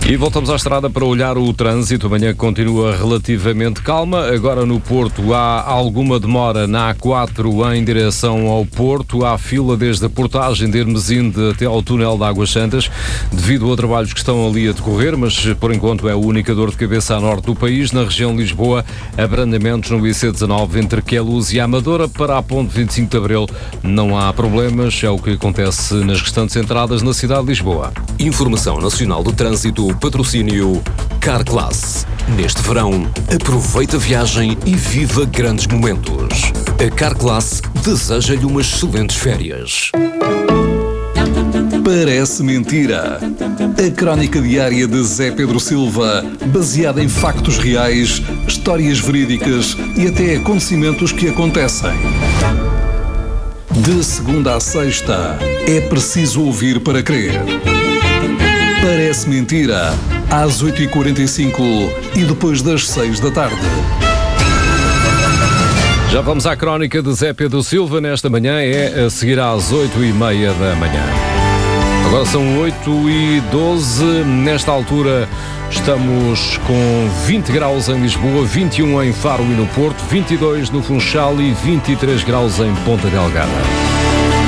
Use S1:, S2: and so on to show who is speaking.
S1: E voltamos à estrada para olhar o trânsito. Amanhã continua relativamente calma. Agora no Porto há alguma demora na A4 em direção ao Porto. Há fila desde a portagem de Hermesinde até ao túnel de Águas Santas, devido a trabalhos que estão ali a decorrer, mas por enquanto é a única dor de cabeça a norte do país. Na região de Lisboa, abrandamentos no IC19 entre Queluz e Amadora. Para a ponte 25 de Abril não há problemas, é o que acontece nas restantes entradas na cidade de Lisboa.
S2: Informação Nacional do Trânsito, patrocínio Carclass. Neste verão, aproveita a viagem e viva grandes momentos. A Carclass deseja-lhe umas excelentes férias.
S3: Parece mentira. A crónica diária de Zé Pedro Silva, baseada em factos reais, histórias verídicas e até acontecimentos que acontecem. De segunda a sexta, é preciso ouvir para crer. Parece mentira, às 8h45 e depois das 6 da tarde.
S1: Já vamos à crónica de Zé Pedro Silva nesta manhã, é a seguir às 8h30 da manhã. Agora são 8h12, nesta altura estamos com 20 graus em Lisboa, 21 em Faro e no Porto, 22 no Funchal e 23 graus em Ponta Delgada.